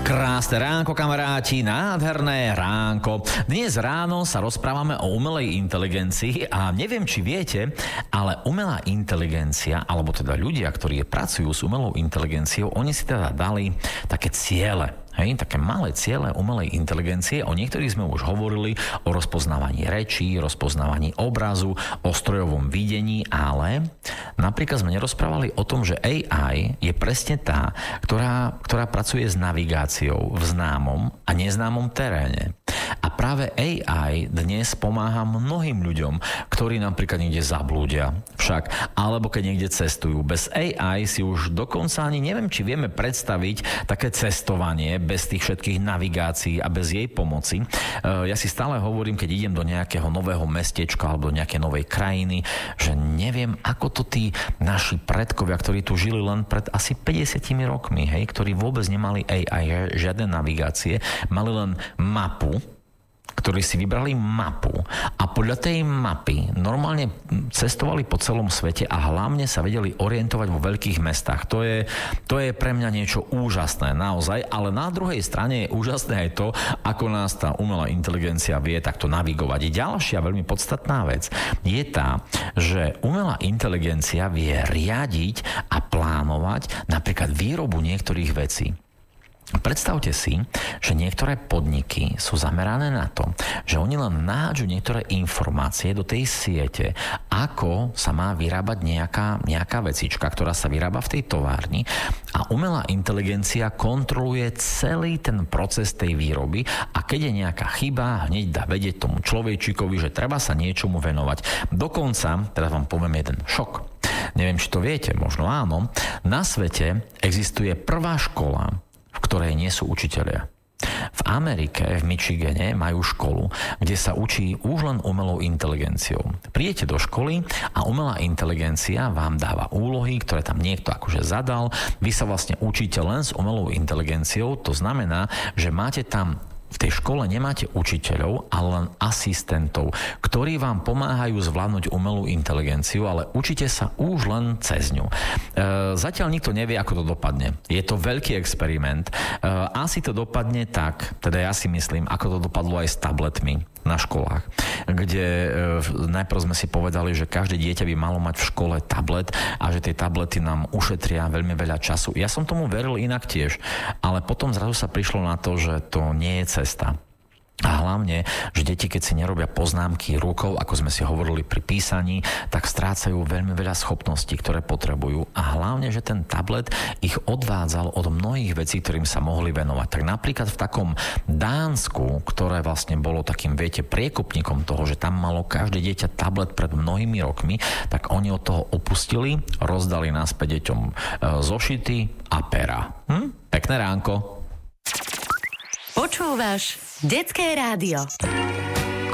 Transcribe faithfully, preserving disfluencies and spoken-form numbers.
Krásne ránko, kamaráti, nádherné ránko. Dnes ráno sa rozprávame o umelej inteligencii a neviem, či viete, ale umelá inteligencia, alebo teda ľudia, ktorí pracujú s umelou inteligenciou, oni si teda dali také ciele. Hej, také malé ciele umelej inteligencie, o niektorých sme už hovorili, o rozpoznávaní rečí, rozpoznávaní obrazu, o strojovom videní, ale napríklad sme nerozprávali o tom, že á í je presne tá, ktorá, ktorá pracuje s navigáciou v známom a neznámom teréne. A práve á í dnes pomáha mnohým ľuďom, ktorí napríklad niekde zablúdia však, alebo keď niekde cestujú. Bez á í si už dokonca ani neviem, či vieme predstaviť také cestovanie bez tých všetkých navigácií a bez jej pomoci. Ja si stále hovorím, keď idem do nejakého nového mestečka alebo do nejakej novej krajiny, že neviem, ako to tí naši predkovia, ktorí tu žili len pred asi päťdesiatimi rokmi, hej, ktorí vôbec nemali á í, žiadne navigácie, mali len mapu, ktorí si vybrali mapu a podľa tej mapy normálne cestovali po celom svete a hlavne sa vedeli orientovať vo veľkých mestách. To je, to je pre mňa niečo úžasné, naozaj, ale na druhej strane je úžasné aj to, ako nás tá umelá inteligencia vie takto navigovať. Ďalšia veľmi podstatná vec je tá, že umelá inteligencia vie riadiť a plánovať napríklad výrobu niektorých vecí. Predstavte si, že niektoré podniky sú zamerané na to, že oni len nahádžu niektoré informácie do tej siete, ako sa má vyrábať nejaká, nejaká vecička, ktorá sa vyrába v tej továrni a umelá inteligencia kontroluje celý ten proces tej výroby a keď je nejaká chyba, hneď dá vedieť tomu človečíkovi, že treba sa niečomu venovať. Dokonca, teraz vám poviem jeden šok, neviem, či to viete, možno áno, na svete existuje prvá škola, v ktorej nie sú učitelia. V Amerike, v Michigane majú školu, kde sa učí už len umelou inteligenciou. Prídete do školy a umelá inteligencia vám dáva úlohy, ktoré tam niekto akože zadal. Vy sa vlastne učíte len s umelou inteligenciou, to znamená, že máte tam v tej škole nemáte učiteľov, ale len asistentov, ktorí vám pomáhajú zvládnuť umelú inteligenciu, ale učíte sa už len cez ňu. E, zatiaľ nikto nevie, ako to dopadne. Je to veľký experiment. E, asi to dopadne tak, teda ja si myslím, ako to dopadlo aj s tabletmi na školách, kde e, najprv sme si povedali, že každé dieťa by malo mať v škole tablet a že tie tablety nám ušetria veľmi veľa času. Ja som tomu veril inak tiež, ale potom zrazu sa prišlo na to, že to nie je cesta. A hlavne, že deti, keď si nerobia poznámky rukou, ako sme si hovorili pri písaní, tak strácajú veľmi veľa schopností, ktoré potrebujú. A hlavne, že ten tablet ich odvádzal od mnohých vecí, ktorým sa mohli venovať. Tak napríklad v takom Dánsku, ktoré vlastne bolo takým, viete, priekopníkom toho, že tam malo každé dieťa tablet pred mnohými rokmi, tak oni od toho opustili, rozdali naspäť deťom zošity a pera. Hm? Pekné ránko. Počúvaš Detské rádio.